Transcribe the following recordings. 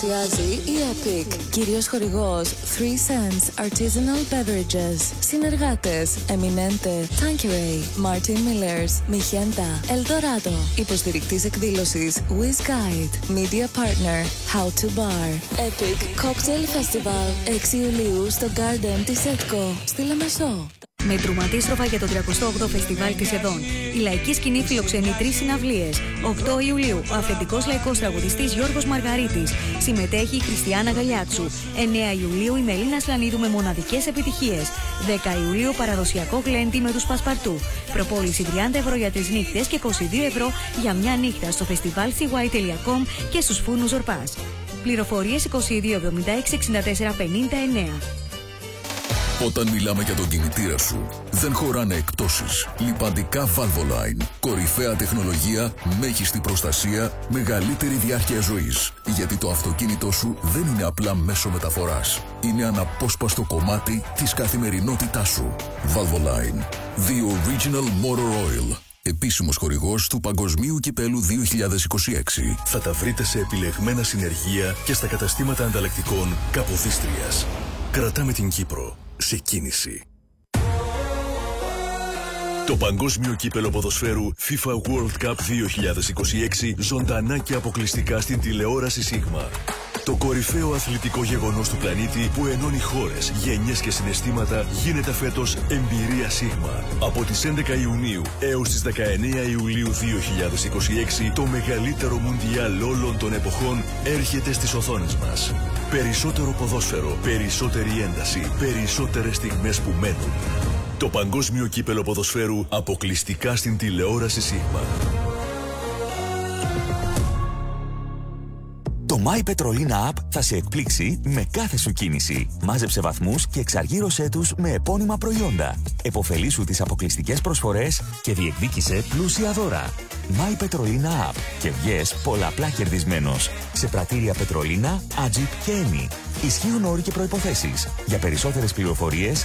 Η Epic, κυρίως χορηγός 3 Cents Artisanal Beverages. Συνεργάτες Eminente, Tanqueray, Martin Millers, Mijenta, Eldorado. Υποστηρικτής εκδήλωσης Wiz Guide. Media Partner How to Bar. Epic Cocktail Festival 6 Ιουλίου στο Garden της ΕΤΚΟ στη Λεμεσό. Με ντρουματίστροφα για το 38ο Φεστιβάλ της ΕΔΟΝ. Η λαϊκή σκηνή φιλοξενεί 3 συναυλίες. 8 Ιουλίου, ο αυθεντικός λαϊκός τραγουδιστής Γιώργος Μαργαρίτης. Συμμετέχει η Χριστιάνα Γαλιάτσου. 9 Ιουλίου, η Μελίνα Σλανίδου με μοναδικές επιτυχίες. 10 Ιουλίου, παραδοσιακό γλέντι με τους Πασπαρτού. Προπόληση 30 ευρώ για 3 νύχτες και 22 ευρώ για μια νύχτα στο festivalcy.com και στους φούρνους Ζορπάς. Πληροφορίες 22 76 64 59. Όταν μιλάμε για τον κινητήρα σου, δεν χωράνε εκτόσεις. Λιπαντικά Valvoline. Κορυφαία τεχνολογία, μέγιστη προστασία, μεγαλύτερη διάρκεια ζωής. Γιατί το αυτοκίνητό σου δεν είναι απλά μέσο μεταφοράς. Είναι αναπόσπαστο κομμάτι της καθημερινότητάς σου. Valvoline. The Original Motor Oil. Επίσημος χορηγός του Παγκοσμίου Κυπέλου 2026. Θα τα βρείτε σε επιλεγμένα συνεργεία και στα καταστήματα ανταλλακτικών Καποδίστριας. Κρατάμε την Κύπρο σε κίνηση. Το Παγκόσμιο Κύπελλο Ποδοσφαίρου FIFA World Cup 2026 ζωντανά και αποκλειστικά στην τηλεόραση Σίγμα. Το κορυφαίο αθλητικό γεγονός του πλανήτη που ενώνει χώρες, γενιές και συναισθήματα γίνεται φέτος εμπειρία Σίγμα. Από τις 11 Ιουνίου έως τις 19 Ιουλίου 2026 το μεγαλύτερο μουντιάλ όλων των εποχών έρχεται στις οθόνες μας. Περισσότερο ποδόσφαιρο, περισσότερη ένταση, περισσότερες στιγμές που μένουν. Το Παγκόσμιο Κύπελλο Ποδοσφαίρου αποκλειστικά στην τηλεόραση Σίγμα. Το My Petrolina App θα σε εκπλήξει με κάθε σου κίνηση. Μάζεψε βαθμούς και εξαργύρωσέ τους με επώνυμα προϊόντα. Εποφελήσου τις αποκλειστικές προσφορές και διεκδίκησε πλούσια δώρα. My Petrolina App και βγες πολλαπλά κερδισμένος. Σε πρατήρια Πετρολίνα, Agip και Eni. Ισχύουν όροι και προϋποθέσεις. Για περισσότερες πληροφορίες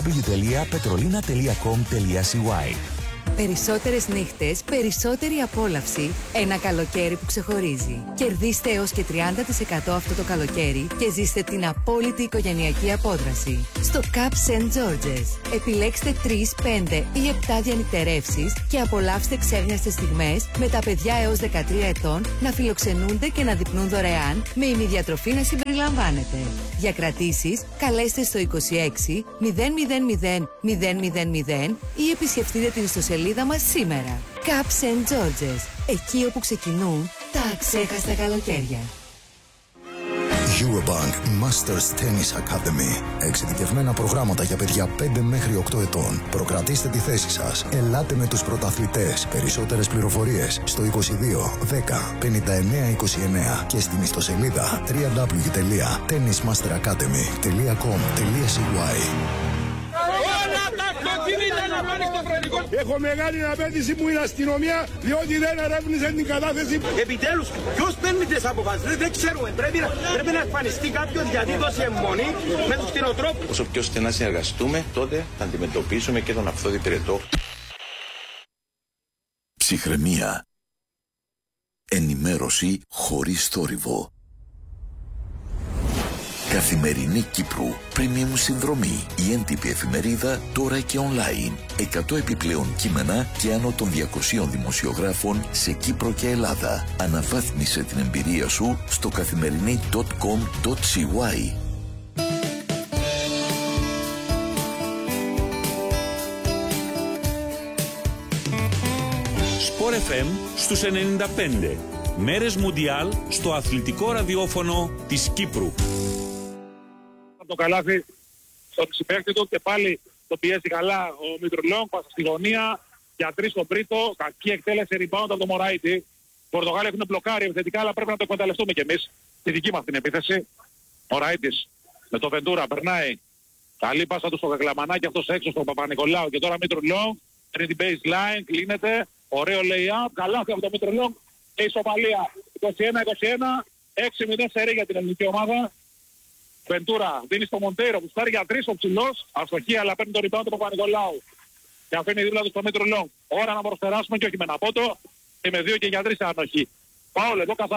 www.petrolina.com.cy. Περισσότερες νύχτες, περισσότερη απόλαυση. Ένα καλοκαίρι που ξεχωρίζει. Κερδίστε έως και 30% αυτό το καλοκαίρι και ζήστε την απόλυτη οικογενειακή απόδραση. Στο Cup St. George's. Επιλέξτε 3, 5 ή 7 διανυκτερεύσεις και απολαύστε ξέχνιαστες στιγμές με τα παιδιά έως 13 ετών να φιλοξενούνται και να δειπνούν δωρεάν με ημιδιατροφή να συμπεριλαμβάνεται. Για κρατήσεις, καλέστε στο 26 000 000 ή επισκεφτείτε την ιστοσελίδα μας σήμερα. Cup St. George's. Εκεί όπου ξεκινούν τα αξέχαστα καλοκαίρια. Eurobank Masters Tennis Academy. Εξειδικευμένα προγράμματα για παιδιά 5 μέχρι 8 ετών. Προκρατήστε τη θέση σας. Ελάτε με τους πρωταθλητές. Περισσότερες πληροφορίες στο 22 10 59 29 και στην ιστοσελίδα www.tennismasteracademy.com.cy. Έχω μεγάλη απέτηση που είναι αστυνομία, διότι δεν ερεύνησε την κατάθεση. Επιτέλους, ποιος παίρνει τις αποφάσεις, δεν ξέρουμε. Πρέπει να εμφανιστεί κάποιος γιατί δώσει αιμονή με τους κτηνοτρόφους. Όσο πιο στενά συνεργαστούμε, τότε θα αντιμετωπίσουμε και τον αυθόδη πυρετό. Ψυχραιμία. Ενημέρωση χωρίς θόρυβο. Καθημερινή Κύπρου, premium συνδρομή, η έντυπη εφημερίδα τώρα και online. 100 επιπλέον κείμενα και άνω των 200 δημοσιογράφων σε Κύπρο και Ελλάδα. Αναβάθμισε την εμπειρία σου στο καθημερινή.com.cy. Sport FM στους 95. Μέρες Μουντιάλ στο αθλητικό ραδιόφωνο της Κύπρου. Το καλάθι στο ξυπέκτη του και πάλι το πιέζει καλά ο Μητρουλόγκ, πάσα στη γωνία για 3 στον τρίτο, κακή εκτέλεση rebound από τον Μωραΐτη. Οι Πορτογάλοι έχουν μπλοκάρει επιθετικά, αλλά πρέπει να το εκμεταλλευτούμε κι εμείς τη δική μας την επίθεση. Μωραΐτης με το Βεντούρα περνάει, καλή πάσα του στο Γαγκλαμανάκι, αυτός έξω στον Παπα-Νικολάου και τώρα Μητρουλόγκ, παίρνει την baseline, κλείνεται, ωραίο lay-up, καλάθι από τον Μητρουλόγκ και ισοπαλία 21-21, 6-0 σερί για την ελληνική ομάδα. Βεντούρα δίνει στο Μοντέιρο που στάρει για 3 ο ψηλός, αστοχή αλλά παίρνει το rebound του Παπα-Νικολάου και αφήνει δίπλα του στο Μητρουλόγκ. Ώρα να προσπεράσουμε και όχι με ένα πότο και με 2 και για 3 ανοχή. Πάολ εδώ καθαρό,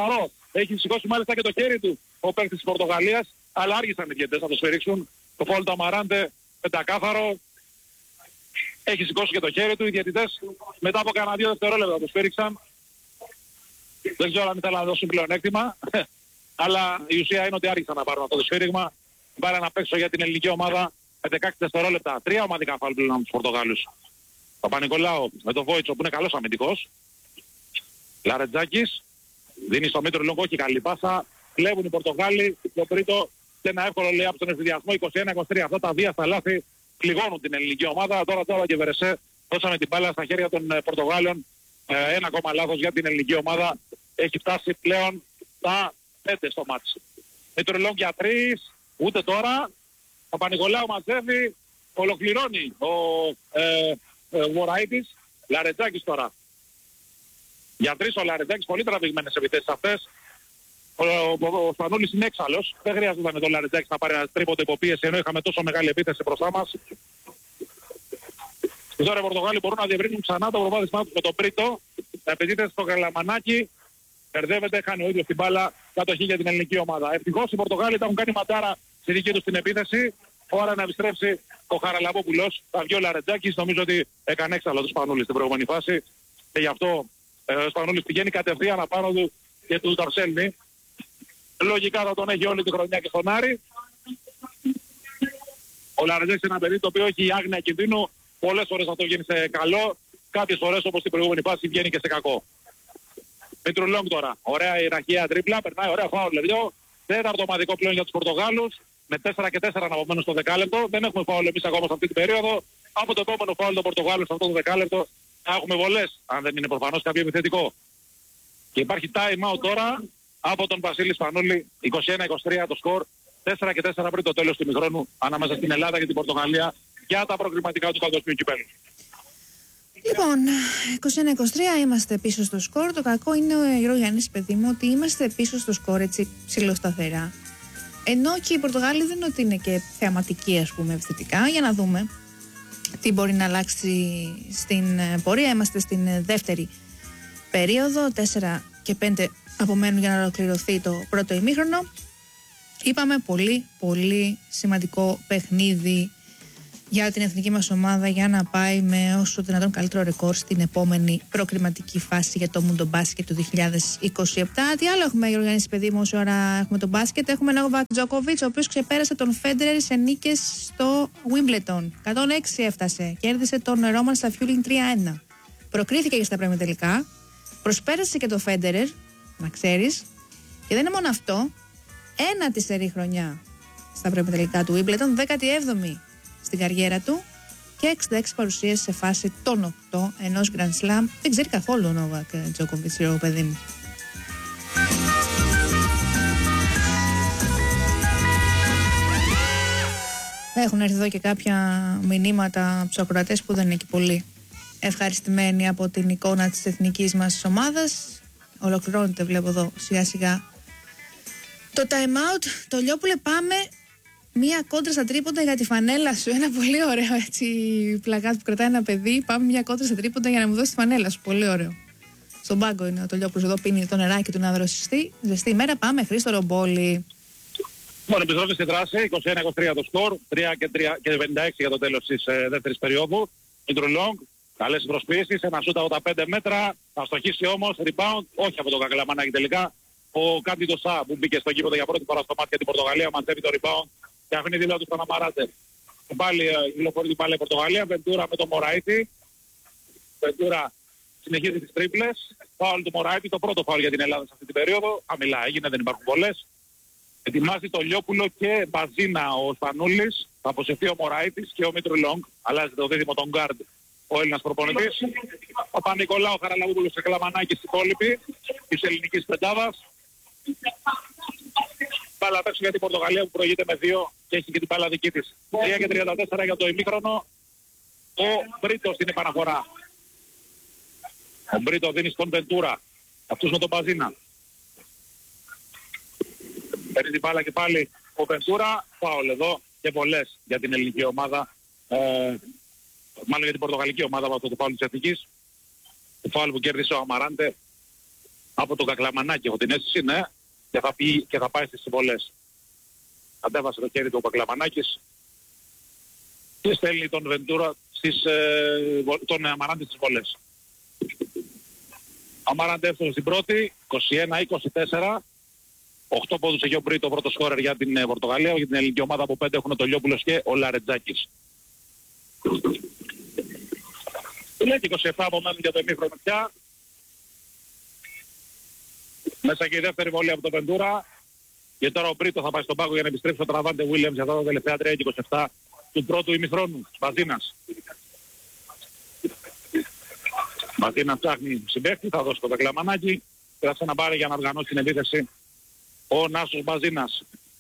Έχει σηκώσει μάλιστα και το χέρι του ο παίκτης της Πορτογαλίας, αλλά άργησαν οι διαιτητές να το σφυρίξουν. Το φάουλ του Αμαράντε πεντακάθαρο. Έχει σηκώσει και το χέρι του. Οι διαιτητές μετά από κανένα 2 δευτερόλεπτα το σφύριξαν. Δεν ξέρω αν ήθελα να δώσουν πλεονέκτημα. Αλλά η ουσία είναι ότι άργησαν να πάρουν αυτό το σφύριγμα. Βάλα να παίξω για την ελληνική ομάδα με 16 δευτερόλεπτα. 3 ομαδικά φάουλ πλέον από τους Πορτογάλους. Παπα-Νικολάου με τον Βόιτσο που είναι καλός αμυντικός. Λαρετζάκης δίνει στο Μήτρο Λόγκο, όχι καλή πάσα. Κλέβουν οι Πορτογάλοι. Το τρίτο και ένα εύκολο λέει από τον εφηδιασμό. 21-23. Αυτά τα δύο λάθη πληγώνουν την ελληνική ομάδα. Τώρα και Βερεσέ δώσαμε την μπάλα στα χέρια των Πορτογάλων. Ένα ακόμα λάθος για την ελληνική ομάδα. Έχει φτάσει πλέον τα 5 στο μάτς. Μήτρο Λόγκο για 3. Ούτε τώρα. Παπα-Νικολάου μαζεύει. Ολοκληρώνει ο Μωραΐτης. Λαρετζάκης τώρα. Για 3 ο Λαρετζάκης, πολύ τραβηγμένες επιθέσεις αυτές. Ο Σπανούλης είναι έξαλλος. Δεν χρειάζονταν τον Λαρετζάκης να πάρει ένα τρίποντο υποπίεση ενώ είχαμε τόσο μεγάλη επίθεση μπροστά μας. Τώρα οι Πορτογάλοι μπορούν να διευρύνουν ξανά το προβάδισμά τους με τον Πρίτο. Επενδύεται στο Καλαμανάκι. Μπερδεύεται, χάνει ο ίδιος την μπάλα. Κατοχή για την ελληνική ομάδα. Ευτυχώς οι Πορτογάλοι τα έχουν κάνει ματάρα στη δική τους την επίθεση. Ώρα να επιστρέψει ο Χαραλαμπόπουλος. Θα βγει ο Λαρετζάκης. Νομίζω ότι έκανε έξαλλο το Σπανούλη στην προηγούμενη φάση. Και γι' αυτό ο Σπανούλης πηγαίνει κατευθείαν απάνω του και του τα ψέλνει. Λογικά θα τον έχει όλη τη χρονιά και στον Άρη. Ο Λαρετζάκης είναι ένα παιδί το οποίο έχει άγνοια κινδύνου. Πολλές φορές αυτό βγαίνει σε καλό. Κάποιες φορές όπως στην προηγούμενη φάση βγαίνει και σε κακό. Μήτρου Λόγκ τώρα. Ωραία ιεραρχία τρίπλα. Περνάει ωραία φάουλ. Τέταρτο ομαδικό πλέον για τους Πορτογάλους. Με 4 και 4 να απομένουν στο δεκάλεπτο. Δεν έχουμε φάουλ εμείς ακόμα σε αυτή την περίοδο. Από το επόμενο φάουλ των Πορτογάλων σε αυτό το δεκάλεπτο θα έχουμε βολές. Αν δεν είναι προφανώς κάποιο επιθετικό. Και υπάρχει time out τώρα από τον Βασίλη Σπανούλη. 21-23 το σκορ. 4 και 4 πριν το τέλος του ημιχρόνου ανάμεσα στην Ελλάδα και την Πορτογαλία για τα προκριματικά του παγκοσμίου κυπέλλου. Λοιπόν, 21-23 είμαστε πίσω στο σκορ. Το κακό είναι, Γιώργο Γιάννης, παιδί μου, ότι είμαστε πίσω στο σκορ έτσι ψηλοσταθερά. Ενώ και οι Πορτογάλοι δεν είναι ότι είναι και θεαματικοί, ας πούμε, επιθετικά. Για να δούμε τι μπορεί να αλλάξει στην πορεία. Είμαστε στην δεύτερη περίοδο. 4 και 5 απομένουν για να ολοκληρωθεί το πρώτο ημίχρονο. Είπαμε πολύ σημαντικό παιχνίδι για την εθνική μας ομάδα για να πάει με όσο δυνατόν καλύτερο ρεκόρ στην επόμενη προκριματική φάση για το Mundo Basket του 2027. Τι άλλο έχουμε, Γιώργο Γιάννη, παιδί μου, όσο ώρα έχουμε το μπάσκετ? Έχουμε Νόβακ Τζόκοβιτς, ο οποίος ξεπέρασε τον Φέντερερ σε νίκες στο Wimbledon. 106 έφτασε, κέρδισε τον Ρόμαν Σαφιούλιν 3-1. Προκρίθηκε και στα πρώιμη τελικά, προσπέρασε και τον Φέντερερ, να ξέρεις. Και δεν είναι μόνο αυτό, ένατη σερί χρονιά στα πρώιμη τελικά του Wimbledon, 17η στην καριέρα του και 66 παρουσίες σε φάση των 8 ενός Grand Slam. Δεν ξέρει καθόλου ο Νόβακ Τζόκοβιτς, ο παιδί μου. Έχουν έρθει εδώ και κάποια μηνύματα από τους ακροατές που δεν είναι και πολύ ευχαριστημένοι από την εικόνα της εθνικής μας ομάδας. Ολοκληρώνεται, βλέπω εδώ, σιγά σιγά το time out. Το Λιόπουλε, πάμε μία κόντρα στα τρίποντα για τη φανέλα σου. Ένα πολύ ωραίο έτσι πλακάτ που κρατάει ένα παιδί. Πάμε μία κόντρα στα τρίποντα για να μου δώσει τη φανέλα σου. Πολύ ωραίο. Στον πάγκο είναι ο Τολιόπουλος εδώ, πίνει το νεράκι του να δροσιστεί. Ζεστή ημέρα. Πάμε, Χρήστο Ρομπόλη. Λοιπόν, επιστροφή στη δράση. 21-23 το σκορ. 3 και 56 για το τέλος της δεύτερης περίοδου. Μήτρου Λόγκ. Καλές προσποιήσεις. Ένα σούτα από τα 5 μέτρα. Θα στοχίσει όμως. Rebound. Όχι από το Κακλαμανάκι τελικά. Ο Κάντιντο Σά που μπήκε στο γήπεδο για πρώτη φορά στο μάτι για την Πορτογαλία. Μαζεύει το rebound και αφήνει δίπλα του στον Αμαράντε. Πάλι υλοφορεί την μπάλα η Πορτογαλία. Βεντούρα με τον Μωραΐτη. Βεντούρα συνεχίζει τις τρίπλες. Φάουλ του Μωραΐτη, το πρώτο φάουλ για την Ελλάδα σε αυτή την περίοδο. Χαμηλά έγινε, δεν υπάρχουν πολλές. Ετοιμάζει το Λιόπουλο και Μπαζίνα ο Σπανούλης. Θα αποσυρθεί ο Μωραΐτης και ο Μήτρου Λόγκ. Αλλάζει το δίδυμο τον γκάρντ ο Έλληνας προπονητής. Ο Παπα-Νικολάου, ο Χαραλαμπόπουλος και Κλαμανάκη στην υπόλοιπη της ελληνικής πεντάδας. Μπάλα παίξει για την Πορτογαλία που προηγείται με 2 και έχει και την μπάλα δική της. 3 και 34 για το ημίχρονο. Ο Μπρίτο στην επαναφορά. Ο Μπρίτο δίνει στον Βεντούρα. Αυτούς με τον Μπαζίνα. Παίρνει την μπάλα και πάλι ο Βεντούρα. Φάουλ εδώ και πολλές για την ελληνική ομάδα. Μάλλον για την πορτογαλική ομάδα από αυτό το φάουλ της εθνικής. Το φάουλ που κέρδισε ο Αμαράντε από τον Κακλαμανάκι. Έχω την αίσθηση, ναι. και θα πάει στις συμβολές. Αντέβασε το χέρι του ο Κακλαμανάκης και στέλνει τον Βεντούρα τον Αμαράντη στις βολές. Αμαράντη έφτασε στην πρώτη, 21-24. 8 πόντους έχει ο Μπρίτο, πρώτο σκόρερ για την Πορτογαλία. Για την ελληνική ομάδα από 5 έχουν ο Τολιόπουλος και ο Λαρετζάκης. Είναι και 27 απομένουν για το ημίχρονο πια. Μέσα και η δεύτερη βολή από τον Βεντούρα. Και τώρα ο Μπρίτο θα πάει στον πάγκο για να επιστρέψει ο Τραβάντε Βίλιαμς για τα τελευταία 3 και 27 του πρώτου ημιχρόνου. Μπαζίνας. Μπαζίνας ψάχνει συμπαίχτη, θα δώσει το Κακλαμανάκι και θα ξαναπάρει για να οργανώσει την επίθεση ο Νάσος Μπαζίνας.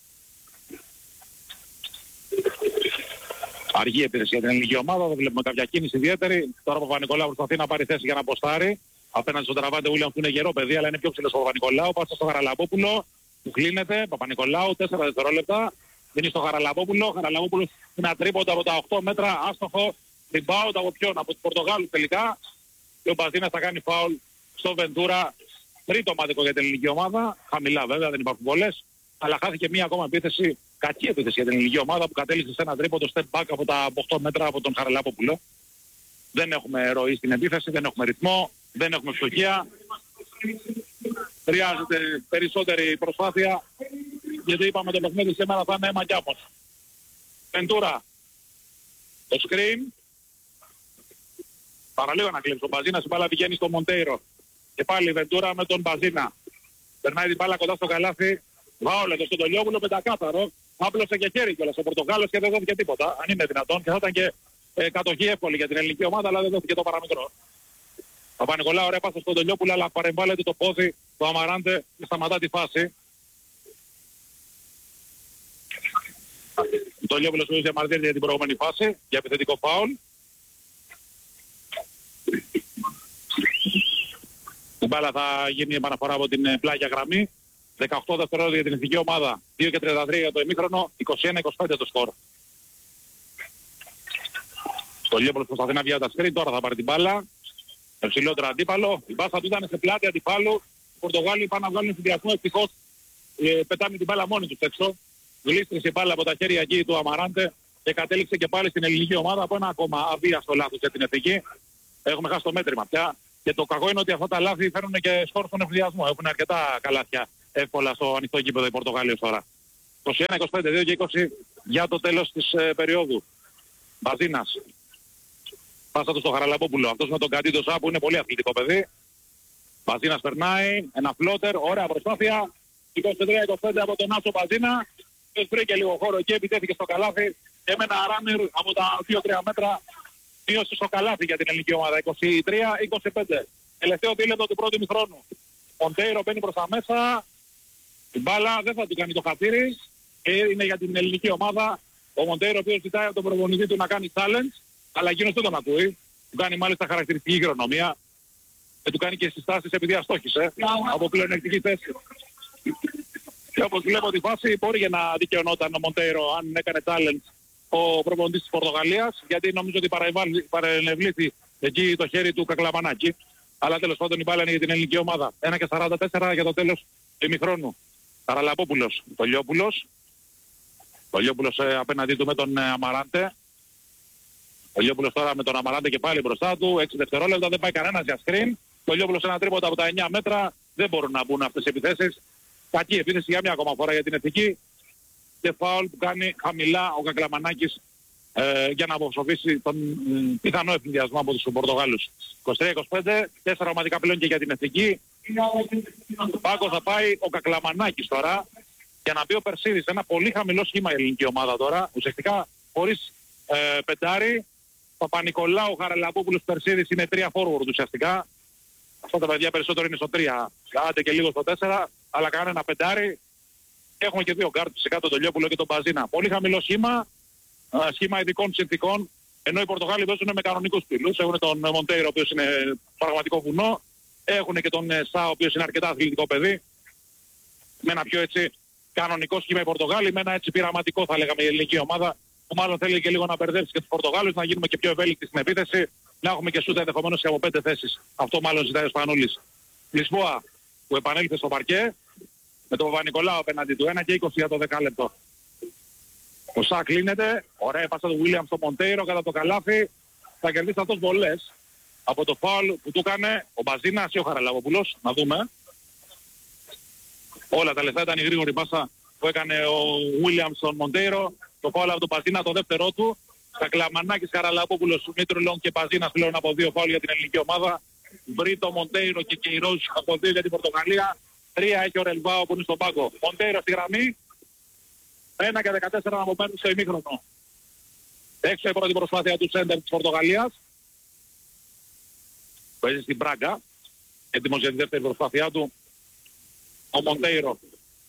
Αργή επίθεση για την ελληνική ομάδα, δεν βλέπουμε κάποια κίνηση ιδιαίτερη. Τώρα ο Παπα-Νικολάου προσπαθεί να πάρει θέση για να αποστάρει απέναντι στον Τραβάντε Βίλιαμς που είναι γερό παιδί, αλλά είναι πιο ψηλός ο Παπα-Νικολάου. Πάσα στο Χαραλαμπόπουλο που κλείνεται. Παπα-Νικολάου 4 δευτερόλεπτα. Δίνει στο Χαραλαμπόπουλο. Χαραλαμπόπουλος είναι ατρίποντα από τα 8 μέτρα, άστοχο. Rebound από ποιον, από τους Πορτογάλους τελικά. Και ο Μπαζίνας θα κάνει φάουλ στο Βεντούρα. Τρίτο ομαδικό για την ελληνική ομάδα. Χαμηλά βέβαια, δεν υπάρχουν πολλές. Αλλά χάθηκε μία ακόμα επίθεση, κακή επίθεση για την ελληνική ομάδα που κατέληξε σε ένα τρίποντο step back από τα 8 μέτρα από τον Χαραλαμπόπουλο. Δεν έχουμε ροή στην επίθεση, δεν έχουμε ρυθμό, δεν έχουμε φτωχία. Χρειάζεται περισσότερη προσπάθεια, γιατί είπαμε το παιχνίδι σήμερα θα είναι αίμα κι άμμος. Βεντούρα. Το screen. Παραλίγο να κλέψει ο Μπαζίνας, η μπάλα πηγαίνει στο Μοντέιρο. Και πάλι η Βεντούρα με τον Μπαζίνα. Περνάει την μπάλα κοντά στο καλάθι. Βάολε το στον Τολιόπουλο πεντακάθαρο. Άπλωσε και χέρι κιόλας ο Πορτογάλος και δεν δόθηκε τίποτα. Αν είναι δυνατόν, και θα ήταν και κατοχή εύκολη για την ελληνική ομάδα, αλλά δεν δόθηκε το παραμικρό. Παπα-Νικολάου έπασε στον Τολιόπουλο, αλλά παρεμβάλλεται το πόδι του Αμαράντε και σταματά τη φάση. Ο Τολιόπουλος που διαμαρτύρεται για την προηγούμενη φάση, για επιθετικό φάουλ. Η μπάλα θα γίνει επαναφορά από την πλάγια γραμμή. 18 δευτερόλεπτα για την εθνική ομάδα. 2 και 33 για το ημίχρονο. 21-25 το σκορ. Στο Λιόπολος προσπαθεί να βγει από τα σκριν. Τώρα θα πάρει την μπάλα. Υψηλότερο αντίπαλο. Η μπάσα του ήταν σε πλάτη αντιπάλου. Οι Πορτογάλοι πάνε να βγάλουν συνδυασμό. Ευτυχώς πετάμε την μπάλα μόνοι τους έξω. Γλίστρισε η μπάλα από τα χέρια εκεί του Αμαράντε και κατέληξε και πάλι στην ελληνική ομάδα από ένα ακόμα αβίαστο λάθος για την εθνική. Έχουμε χάσει το μέτρημα πια. Και το κακό είναι ότι αυτά τα λάθη φέρνουν και σκορ στον ευθυνδιασμό. Έχουν αρκετά καλάθια εύκολα στο ανοιχτό γήπεδο οι Πορτογάλοι τώρα. 21, 25, 2 και 20 για το τέλος της περίοδου. Μπαζίνας. Πάσα του στο Χαραλαμπόπουλο. Αυτός με τον Καντίντοσα που είναι πολύ αθλητικό παιδί. Μπαζίνας περνάει. Ένα φλότερ. Ωραία προσπάθεια. 23-25 από τον Άσο Μπαζίνα. Βρήκε λίγο χώρο εκεί. Επιτέθηκε στο καλάθι. Έμενα ράμιρ από τα 2-3 μέτρα. Μείωσε στο καλάθι για την ελληνική ομάδα. 23-25. Τελευταίο δίλεπτο του πρώτου ημιχρόνου. Μοντέιρο μπαίνει προς τα μέσα. Η μπάλα δεν θα του κάνει το χατήρι. Είναι για την ελληνική ομάδα. Ο Μοντέιρο ο οποίος ζητάει από τον προπονητή του να κάνει challenge. Αλλά εκείνος δεν τον ακούει. Του κάνει μάλιστα χαρακτηριστική χειρονομία. Και του κάνει και συστάσεις επειδή αστόχησε. Από πλεονεκτική θέση. Και όπως βλέπω τη φάση μπορεί για να δικαιωνόταν ο Μοντέιρο αν έκανε challenge ο προπονητής της Πορτογαλίας. Γιατί νομίζω ότι παρενευλήθη εκεί το χέρι του Κακλαμανάκη. Αλλά τέλος πάντων η μπάλα είναι για την ελληνική ομάδα. 1 και 44 για το τέλος του ημιχρόνου. Χαραλαμπόπουλος. Τολιόπουλος απέναντί του με τον Αμαράντε. Τολιόπουλος τώρα με τον Αμαράντε και πάλι μπροστά του. 6 δευτερόλεπτα, δεν πάει κανένας για screen. Τολιόπουλος ένα τρίποντα από τα 9 μέτρα. Δεν μπορούν να μπουν αυτές οι επιθέσεις. Κακή επίθεση για μια ακόμα φορά για την εθνική. Και φάουλ που κάνει χαμηλά ο Κακλαμανάκης για να αποσοβήσει τον πιθανό ευθυνδιασμό από τους Πορτογάλους. 23-25, 4 ομαδικά πλέον και για την εθνική. Πάγκο θα πάει ο Κακλαμανάκης τώρα για να μπει ο Περσίδης. Ένα πολύ χαμηλό σχήμα η ελληνική ομάδα τώρα. Ουσιαστικά χωρίς πεντάρι. Παπα-Νικολάου, Χαραλαμπόπουλος, Περσίδης είναι 3 forward ουσιαστικά. Αυτά τα παιδιά περισσότερο είναι στο 3. Άντε και λίγο στο 4. Αλλά κάνουν ένα πεντάρι. Έχουμε και 2 γκάρτ σε κάτω τον Λιόπουλο και τον Μπαζίνα. Πολύ χαμηλό σχήμα. Σχήμα ειδικών συνθηκών. Ενώ οι Πορτογάλοι παίζουν με κανονικούς πύλους. Έχουν τον Μοντέιρο, ο οποίος είναι πραγματικό βουνό. Έχουν και τον Σα, ο οποίος είναι αρκετά αθλητικό παιδί. Με ένα πιο έτσι κανονικό σχήμα οι Πορτογάλοι. Με ένα έτσι πειραματικό θα λέγαμε η ελληνική ομάδα. Που μάλλον θέλει και λίγο να μπερδέψει και τους Πορτογάλους. Να γίνουμε και πιο ευέλικτοι στην επίθεση. Να έχουμε και σούτα ενδεχομένως και από 5 θέσεις. Αυτό μάλλον ζητάει ο Σπανούλης. Λισβόα που επανέλθε στο παρκέ. με τον Παπα-Νικολάου απέναντι του. 1 και 20 για το 10 λεπτό. Ο Σακ κλείνεται. Ωραία πάσα του Williams στο Μοντέιρο κατά το καλάθι. Θα κερδίσει αυτός βολές από το φάουλ που του έκανε ο Μπαζίνας ή ο Χαραλαμπόπουλος. Να δούμε. Όλα τα λεφτά ήταν η γρήγορη πάσα που έκανε ο Williams στον Μοντέιρο. Το φάουλ από τον Μπαζίνα το δεύτερό του. Τα Κλαμανάκης, Χαραλαμπόπουλος, Μήτρουλον και Μπαζίνας πλέον από 2 φάουλ για την ελληνική ομάδα. Μπρίτο, Μοντέιρο και Κεϊρός από 2 για την Πορτογαλία. 3 έχει ο Ρελβάο που είναι στον πάγκο. Μοντέιρο στη γραμμή. 1 και 14 να αποπέρνουν στο ημίχρονο. Έξω η πρώτη προσπάθεια του σέντερ της Πορτογαλίας. Παίζει στην Μπράγκα. Έτοιμος για τη δεύτερη προσπάθειά του ο Μοντέιρο.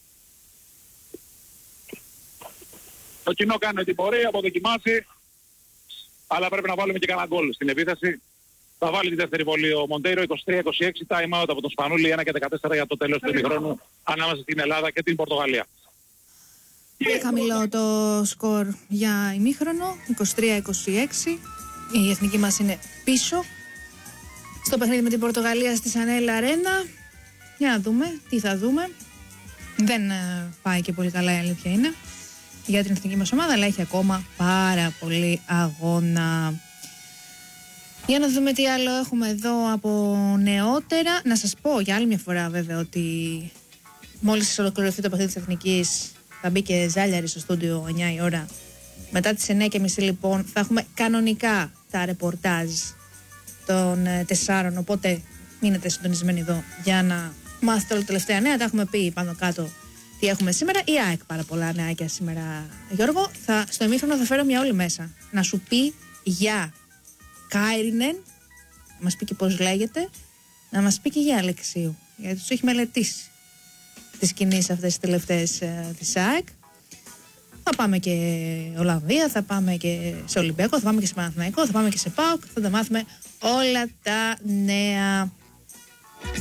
Το κοινό κάνει την πορεία, αποδοκιμάσει. Αλλά πρέπει να βάλουμε και κανένα γκολ στην επίθεση. Θα βάλει τη δεύτερη βολή ο Μοντέιρο, 23-26, time out από τον Σπανούλη, 1 και 14 για το τέλος του ημιχρόνου ανάμεσα στην Ελλάδα και την Πορτογαλία. Πολύ χαμηλό το σκορ για ημίχρονο, 23-26. Η εθνική μας είναι πίσω στο παιχνίδι με την Πορτογαλία στη Σανέλ Αρένα. Για να δούμε τι θα δούμε. Δεν πάει και πολύ καλά, η αλήθεια είναι, για την εθνική μας ομάδα, αλλά έχει ακόμα πάρα πολύ αγώνα. Για να δούμε τι άλλο έχουμε εδώ από νεότερα. Να σας πω για άλλη μια φορά βέβαια ότι μόλις ολοκληρωθεί το παιχνίδι της εθνικής θα μπει και Ζάλιαρη στο στούντιο 9 η ώρα. Μετά τις 9:30 λοιπόν θα έχουμε κανονικά τα ρεπορτάζ των 4, οπότε μείνετε συντονισμένοι εδώ για να μάθετε όλα τα τελευταία νέα. Τα έχουμε πει πάνω κάτω τι έχουμε σήμερα. Η ΑΕΚ πάρα πολλά νεάκια σήμερα, Γιώργο. Στο ημίχρονο θα φέρω μια όλη μέσα να σου πει για Κάιρινεν, να μας πει και πώς λέγεται, να μας πει και για Αλεξίου, γιατί τους έχει μελετήσει τις κινήσεις αυτές τις τελευταίες της ΑΕΚ. Θα πάμε και Ολλανδία, θα πάμε και σε Ολυμπιακό, θα πάμε και σε Παναθηναϊκό, θα πάμε και σε ΠΑΟΚ, θα τα μάθουμε όλα τα νέα.